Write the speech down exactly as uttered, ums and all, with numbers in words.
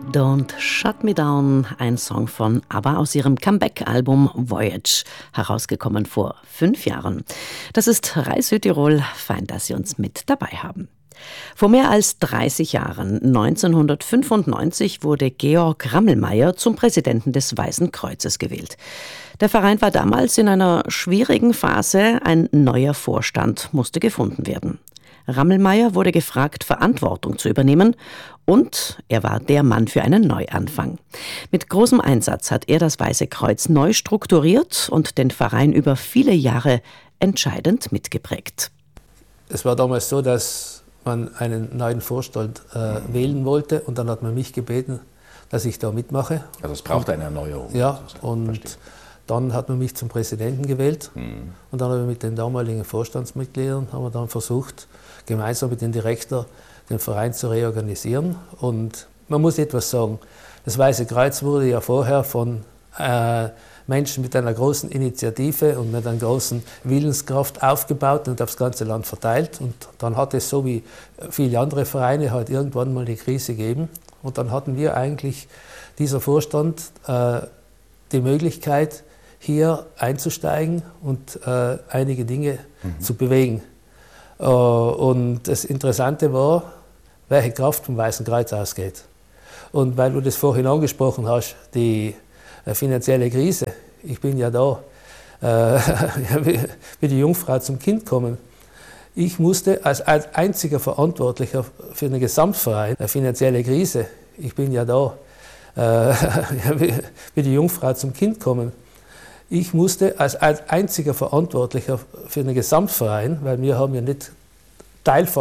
Don't Shut Me Down, ein Song von ABBA aus ihrem Comeback-Album Voyage, herausgekommen vor fünf Jahren. Das ist Rai Südtirol, fein, dass Sie uns mit dabei haben. Vor mehr als dreißig Jahren, neunzehnhundertfünfundneunzig, wurde Georg Rammelmeier zum Präsidenten des Weißen Kreuzes gewählt. Der Verein war damals in einer schwierigen Phase, ein neuer Vorstand musste gefunden werden. Rammelmeier wurde gefragt, Verantwortung zu übernehmen, und er war der Mann für einen Neuanfang. Mit großem Einsatz hat er das Weiße Kreuz neu strukturiert und den Verein über viele Jahre entscheidend mitgeprägt. Es war damals so, dass man einen neuen Vorstand äh, wählen wollte, und dann hat man mich gebeten, dass ich da mitmache. Also es braucht eine Erneuerung. Ja, und Verstehe. Dann hat man mich zum Präsidenten gewählt, mhm. und dann haben wir mit den damaligen Vorstandsmitgliedern haben wir dann versucht, gemeinsam mit dem Direktor den Verein zu reorganisieren. Und man muss etwas sagen, das Weiße Kreuz wurde ja vorher von äh, Menschen mit einer großen Initiative und mit einer großen Willenskraft aufgebaut und aufs ganze Land verteilt. Und dann hat es, so wie viele andere Vereine, halt irgendwann mal die Krise gegeben. Und dann hatten wir eigentlich, dieser Vorstand, äh, die Möglichkeit, hier einzusteigen und äh, einige Dinge mhm. zu bewegen. Uh, und das Interessante war, welche Kraft vom Weißen Kreuz ausgeht. Und weil du das vorhin angesprochen hast, die äh, finanzielle Krise, ich bin ja da, äh, wie, wie die Jungfrau zum Kind kommen. Ich musste als, als einziger Verantwortlicher für den Gesamtverein, eine finanzielle Krise, ich bin ja da, äh, wie, wie die Jungfrau zum Kind kommen. Ich musste als, als einziger Verantwortlicher für den Gesamtverein, weil wir haben ja nicht Teilverantwortung